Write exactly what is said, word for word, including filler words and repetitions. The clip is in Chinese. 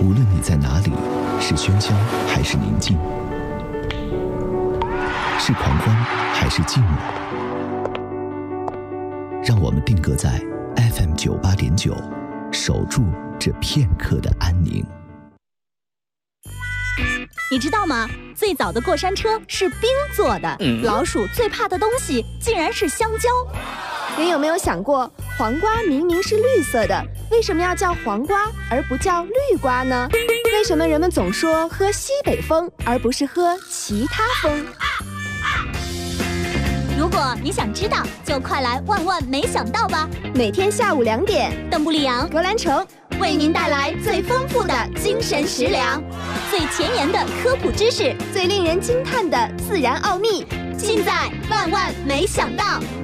无论你在哪里，是喧嚣还是宁静，是狂欢还是寂寞，让我们定格在 F M 九八点九，守住这片刻的安宁。 你知道吗？最早的过山车是冰做的，嗯、老鼠最怕的东西竟然是香蕉。 你有没有想过，黄瓜明明是绿色的，为什么要叫黄瓜而不叫绿瓜呢？为什么人们总说喝西北风而不是喝其他风？ 如果你想知道，就快来万万没想到吧！ 每天下午两点， 邓布利扬、 格兰城为您带来最丰富的精神食粮，最前沿的科普知识， 最令人惊叹的自然奥秘， 尽在万万没想到。